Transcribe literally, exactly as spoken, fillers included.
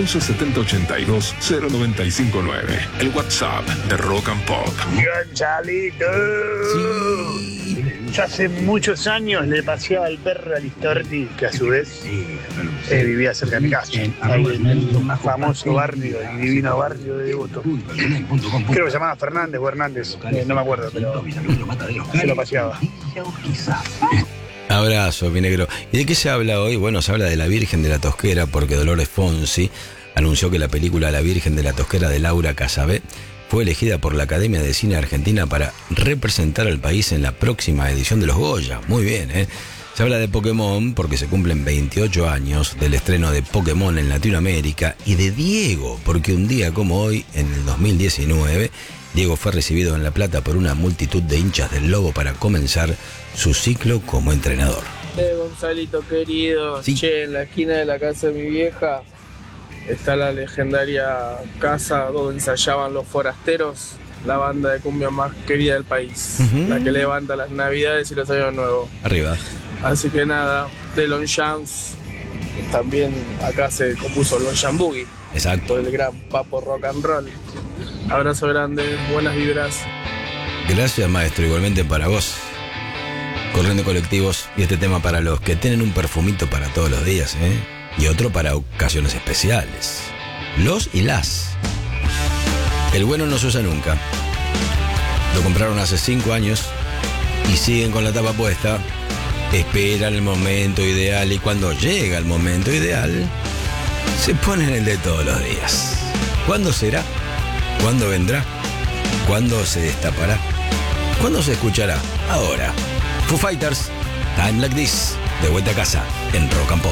once setenta ochenta y dos cero noventa y cinco nueve. El WhatsApp de Rock and Pop. ¡Gonzalito! Sí. Yo hace muchos años le paseaba el perro a Listorti, que a su vez eh, vivía cerca de mi casa, ahí en el famoso barrio, el divino barrio de Devoto. Creo que se llamaba Fernández o Hernández, eh, no me acuerdo, pero se lo paseaba. Abrazo, mi negro. ¿Y de qué se habla hoy? Bueno, se habla de la Virgen de la Tosquera, porque Dolores Fonsi anunció que la película La Virgen de la Tosquera de Laura Casabé fue elegida por la Academia de Cine Argentina para representar al país en la próxima edición de los Goya. Muy bien, ¿eh? Se habla de Pokémon porque se cumplen veintiocho años del estreno de Pokémon en Latinoamérica, y de Diego, porque un día como hoy, en el dos mil diecinueve, Diego fue recibido en La Plata por una multitud de hinchas del Lobo para comenzar su ciclo como entrenador. Eh, Gonzalito querido, sí. Che, en la esquina de la casa de mi vieja está la legendaria casa donde ensayaban los forasteros, la banda de cumbia más querida del país, uh-huh. la que levanta las navidades y los años nuevos. Arriba. Así que nada, de Longchamps, también acá se compuso Longchamp Boogie. Exacto. Por el gran Papo Rock and Roll. Abrazo grande, buenas vibras. Gracias, maestro, igualmente para vos. Corriendo colectivos, y este tema para los que tienen un perfumito para todos los días, ¿eh? Y otro para ocasiones especiales. Los y las. El bueno no se usa nunca. Lo compraron hace cinco años y siguen con la tapa puesta. Esperan el momento ideal, y cuando llega el momento ideal, se ponen el de todos los días. ¿Cuándo será? ¿Cuándo vendrá? ¿Cuándo se destapará? ¿Cuándo se escuchará? Ahora. Foo Fighters, Time Like This, de vuelta a casa en Rock and Pop.